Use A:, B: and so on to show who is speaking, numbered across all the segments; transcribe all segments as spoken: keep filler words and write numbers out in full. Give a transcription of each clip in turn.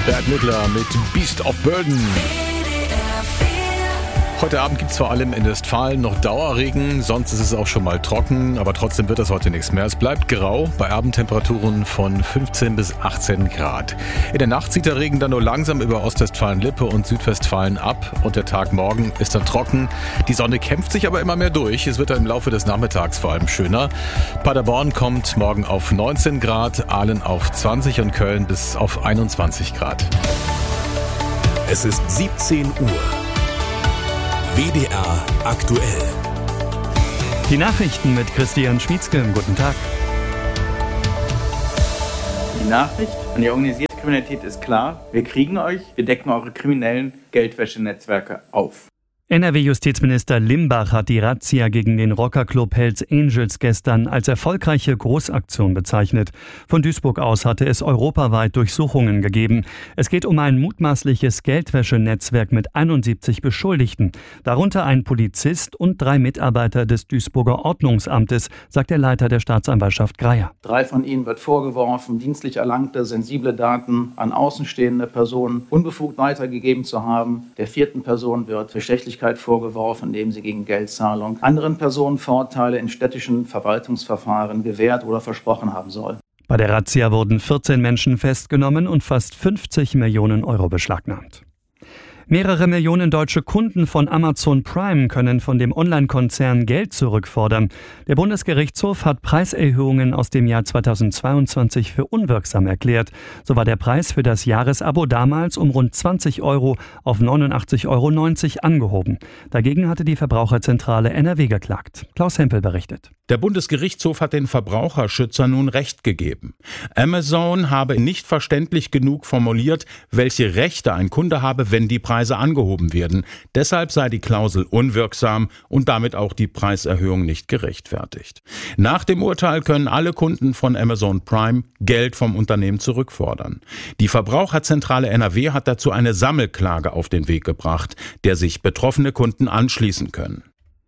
A: Bert Midler mit Beast of Burden. Heute Abend gibt es vor allem in Westfalen noch Dauerregen, sonst ist es auch schon mal trocken, aber trotzdem wird das heute nichts mehr. Es bleibt grau bei Abendtemperaturen von fünfzehn bis achtzehn Grad. In der Nacht zieht der Regen dann nur langsam über Ostwestfalen-Lippe und Südwestfalen ab und der Tag morgen ist dann trocken. Die Sonne kämpft sich aber immer mehr durch. Es wird dann im Laufe des Nachmittags vor allem schöner. Paderborn kommt morgen auf neunzehn Grad, Aalen auf zwanzig und Köln bis auf einundzwanzig Grad.
B: Es ist siebzehn Uhr. W D R aktuell.
C: Die Nachrichten mit Christian Schmietzke. Guten Tag.
D: Die Nachricht an die organisierte Kriminalität ist klar. Wir kriegen euch, wir decken eure kriminellen Geldwäschenetzwerke auf.
C: N R W-Justizminister Limbach hat die Razzia gegen den Rockerclub Hells Angels gestern als erfolgreiche Großaktion bezeichnet. Von Duisburg aus hatte es europaweit Durchsuchungen gegeben. Es geht um ein mutmaßliches Geldwäschenetzwerk mit einundsiebzig Beschuldigten, darunter ein Polizist und drei Mitarbeiter des Duisburger Ordnungsamtes, sagt der Leiter der Staatsanwaltschaft Greyer.
D: Drei von ihnen wird vorgeworfen, dienstlich erlangte sensible Daten an außenstehende Personen unbefugt weitergegeben zu haben. Der vierten Person wird Bestechlichkeit vorgeworfen, indem sie gegen Geldzahlung anderen Personen Vorteile in städtischen Verwaltungsverfahren gewährt oder versprochen haben soll.
C: Bei der Razzia wurden vierzehn Menschen festgenommen und fast fünfzig Millionen Euro beschlagnahmt. Mehrere Millionen deutsche Kunden von Amazon Prime können von dem Online-Konzern Geld zurückfordern. Der Bundesgerichtshof hat Preiserhöhungen aus dem Jahr zweitausendzweiundzwanzig für unwirksam erklärt. So war der Preis für das Jahresabo damals um rund zwanzig Euro auf neunundachtzig Euro neunzig angehoben. Dagegen hatte die Verbraucherzentrale N R W geklagt. Klaus Hempel berichtet.
E: Der Bundesgerichtshof hat den Verbraucherschützer nun Recht gegeben. Amazon habe nicht verständlich genug formuliert, welche Rechte ein Kunde habe, wenn die Preise angehoben werden. Deshalb sei die Klausel unwirksam und damit auch die Preiserhöhung nicht gerechtfertigt. Nach dem Urteil können alle Kunden von Amazon Prime Geld vom Unternehmen zurückfordern. Die Verbraucherzentrale N R W hat dazu eine Sammelklage auf den Weg gebracht, der sich betroffene Kunden anschließen können.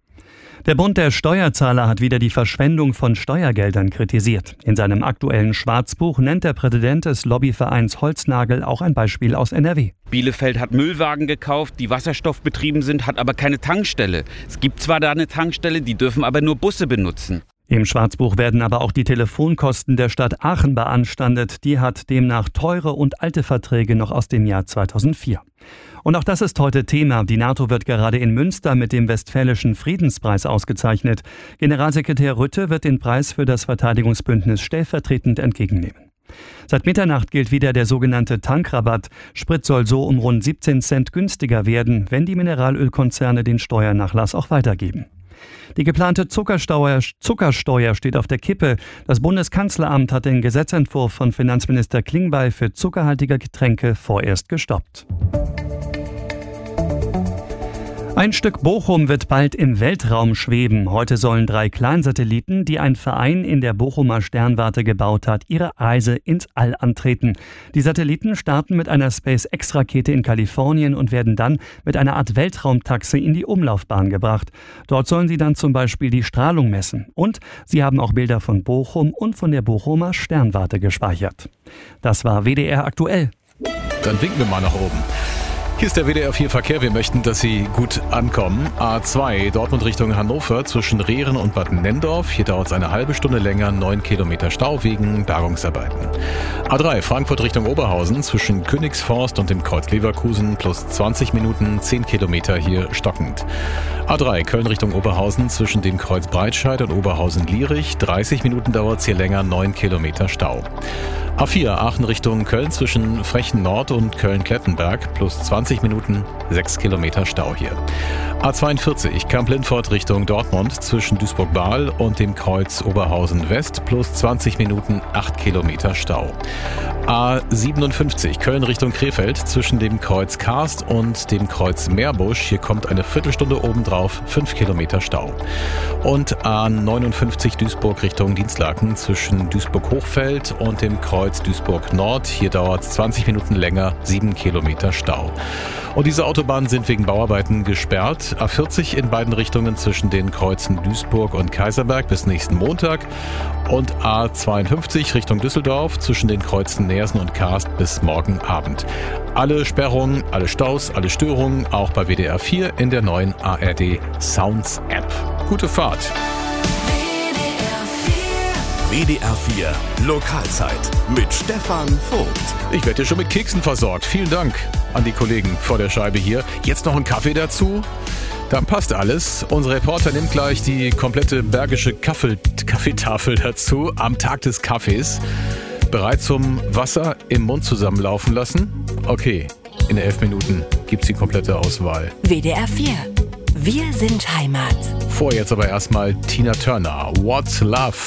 C: Der Bund der Steuerzahler hat wieder die Verschwendung von Steuergeldern kritisiert. In seinem aktuellen Schwarzbuch nennt der Präsident des Lobbyvereins Holznagel auch ein Beispiel aus N R W.
F: Bielefeld hat Müllwagen gekauft, die wasserstoffbetrieben sind, hat aber keine Tankstelle. Es gibt zwar da eine Tankstelle, die dürfen aber nur Busse benutzen.
C: Im Schwarzbuch werden aber auch die Telefonkosten der Stadt Aachen beanstandet. Die hat demnach teure und alte Verträge noch aus dem Jahr zweitausendvier. Und auch das ist heute Thema. Die NATO wird gerade in Münster mit dem Westfälischen Friedenspreis ausgezeichnet. Generalsekretär Rutte wird den Preis für das Verteidigungsbündnis stellvertretend entgegennehmen. Seit Mitternacht gilt wieder der sogenannte Tankrabatt. Sprit soll so um rund siebzehn Cent günstiger werden, wenn die Mineralölkonzerne den Steuernachlass auch weitergeben. Die geplante Zuckersteuer, Zuckersteuer steht auf der Kippe. Das Bundeskanzleramt hat den Gesetzentwurf von Finanzminister Klingbeil für zuckerhaltige Getränke vorerst gestoppt. Ein Stück Bochum wird bald im Weltraum schweben. Heute sollen drei Kleinsatelliten, die ein Verein in der Bochumer Sternwarte gebaut hat, ihre Reise ins All antreten. Die Satelliten starten mit einer SpaceX-Rakete in Kalifornien und werden dann mit einer Art Weltraumtaxi in die Umlaufbahn gebracht. Dort sollen sie dann zum Beispiel die Strahlung messen. Und sie haben auch Bilder von Bochum und von der Bochumer Sternwarte gespeichert. Das war W D R aktuell.
A: Dann winken wir mal nach oben. Hier ist der W D R vier Verkehr. Wir möchten, dass Sie gut ankommen. A zwei, Dortmund Richtung Hannover, zwischen Rehren und Bad Nenndorf. Hier dauert es eine halbe Stunde länger, neun Kilometer Stau wegen Bergungsarbeiten. A drei, Frankfurt Richtung Oberhausen, zwischen Königsforst und dem Kreuz Leverkusen, plus zwanzig Minuten, zehn Kilometer hier stockend. A drei, Köln Richtung Oberhausen, zwischen dem Kreuz Breitscheid und Oberhausen-Lierich, dreißig Minuten dauert es hier länger, neun Kilometer Stau. A vier, Aachen Richtung Köln, zwischen Frechen Nord und Köln-Klettenberg, plus zwanzig Minuten, sechs Kilometer Stau hier. A zweiundvierzig, Kamp-Lindfort Richtung Dortmund, zwischen Duisburg-Bahl und dem Kreuz Oberhausen-West, plus zwanzig Minuten, acht Kilometer Stau. A siebenundfünfzig, Köln Richtung Krefeld, zwischen dem Kreuz Karst und dem Kreuz Meerbusch, hier kommt eine Viertelstunde obendrauf, fünf Kilometer Stau. Und A neunundfünfzig, Duisburg Richtung Dienstlaken, zwischen Duisburg-Hochfeld und dem Kreuz Kreuz Duisburg Nord. Hier dauert es zwanzig Minuten länger, sieben Kilometer Stau. Und diese Autobahnen sind wegen Bauarbeiten gesperrt. A vierzig in beiden Richtungen zwischen den Kreuzen Duisburg und Kaiserberg bis nächsten Montag. Und A zweiundfünfzig Richtung Düsseldorf zwischen den Kreuzen Neersen und Karst bis morgen Abend. Alle Sperrungen, alle Staus, alle Störungen auch bei W D R vier in der neuen A R D Sounds App. Gute Fahrt.
B: W D R vier Lokalzeit mit Stefan Vogt.
A: Ich werde hier schon mit Keksen versorgt. Vielen Dank an die Kollegen vor der Scheibe hier. Jetzt noch ein Kaffee dazu. Dann passt alles. Unser Reporter nimmt gleich die komplette bergische Kaffee- Kaffeetafel dazu am Tag des Kaffees. Bereit zum Wasser im Mund zusammenlaufen lassen? Okay, in elf Minuten gibt's die komplette Auswahl.
G: W D R vier. Wir sind Heimat.
A: Vor jetzt aber erstmal Tina Turner. What's Love?